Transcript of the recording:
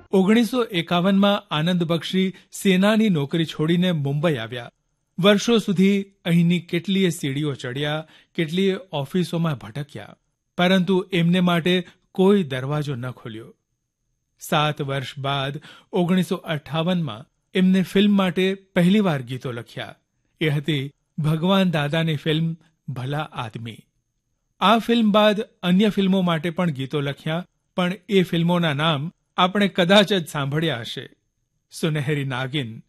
1951માં આનંદ બક્ષી સેનાની નોકરી છોડીને મુંબઈ આવ્યા. વર્ષો સુધી અહીંની કેટલીય સીડીઓ ચડ્યા, કેટલીય ઓફિસોમાં ભટક્યા, પરંતુ એમને માટે કોઈ દરવાજો ન ખોલ્યો. 7 વર્ષ બાદ 1958માં એમને ફિલ્મ માટે પહેલીવાર ગીતો લખ્યા. એ હતી ભગવાન દાદાની ફિલ્મ ભલા આદમી. આ ફિલ્મ બાદ અન્ય ફિલ્મો માટે પણ ગીતો લખ્યા, પણ એ ફિલ્મોના નામ આપણે કદાચ જ સાંભળ્યા હશે. સુનહેરી નાગિન,